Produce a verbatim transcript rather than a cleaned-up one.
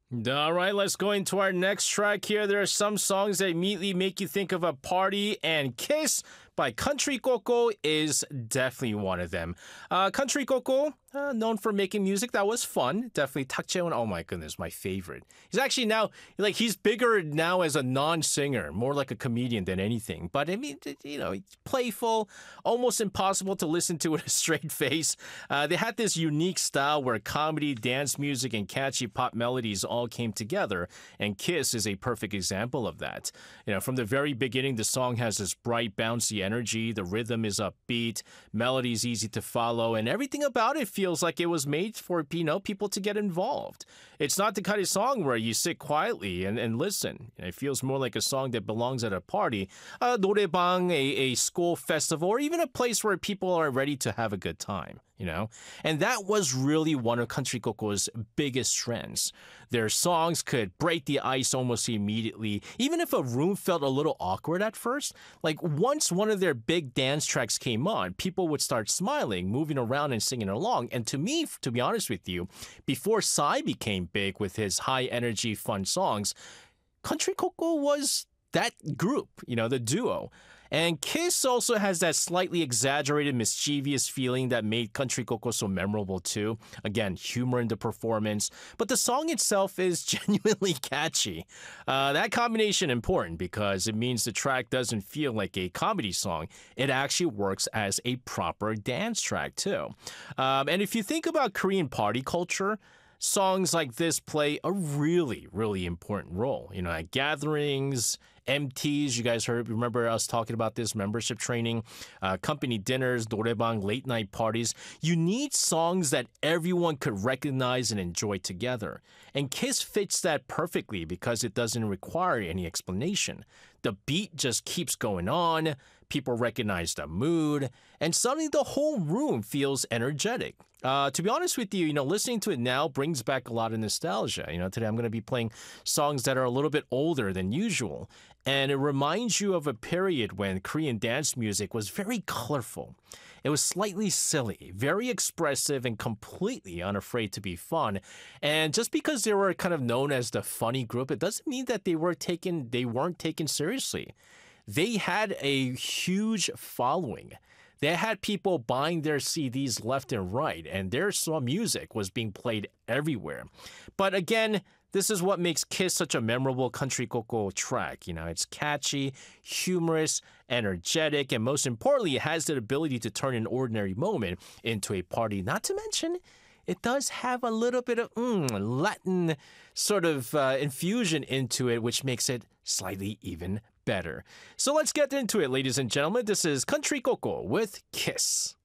All right, let's go into our next track here. There are some songs that immediately make you think of a party, and Kiss by Country Coco is definitely one of them. Uh, Country Coco, uh, known for making music that was fun. Definitely Tak Jae-won, oh my goodness, my favorite. He's actually now, like, he's bigger now as a non-singer, more like a comedian than anything. But I mean, you know, he's playful, almost impossible to listen to with a straight face. Uh, they had this unique style where comedy, dance music, and catchy pop melodies all came together, and Kiss is a perfect example of that. You know, from the very beginning, the song has this bright, bouncy energy, the rhythm is upbeat, melody is easy to follow, and everything about it feels like it was made for, you know, people to get involved. It's not the kind of song where you sit quietly and, and listen. It feels more like a song that belongs at a party, a 노래방, a, a school festival, or even a place where people are ready to have a good time, you know? And that was really one of Country Coco's biggest strengths. Their songs could break the ice almost immediately, even if a room felt a little awkward at first. Like, once one of their big dance tracks came on, people would start smiling, moving around and singing along. And to me, to be honest with you, before Psy became big with his high-energy, fun songs, Country Coco was that group, you know, the duo. And Kiss also has that slightly exaggerated, mischievous feeling that made Country Coco so memorable too. Again, humor in the performance, but the song itself is genuinely catchy. Uh, that combination important because it means the track doesn't feel like a comedy song. It actually works as a proper dance track too. Um, and if you think about Korean party culture, songs like this play a really, really important role. You know, at gatherings, M Ts, you guys heard, remember us talking about this, membership training, uh, company dinners, 노래방, late night parties. You need songs that everyone could recognize and enjoy together. And Kiss fits that perfectly because it doesn't require any explanation. The beat just keeps going on, people recognize the mood, and suddenly the whole room feels energetic. Uh, to be honest with you, you know, listening to it now brings back a lot of nostalgia. You know, today I'm going to be playing songs that are a little bit older than usual. And it reminds you of a period when Korean dance music was very colorful. It was slightly silly, very expressive, and completely unafraid to be fun. And just because they were kind of known as the funny group, it doesn't mean that they were taken, they weren't taken seriously. They had a huge following. They had people buying their C Ds left and right, and their song music was being played everywhere. But again, this is what makes Kiss such a memorable Country Coco track. You know, it's catchy, humorous, energetic, and most importantly, it has the ability to turn an ordinary moment into a party. Not to mention, it does have a little bit of mm, Latin sort of uh, infusion into it, which makes it slightly even better. So let's get into it, ladies and gentlemen. This is Country Coco with Kiss.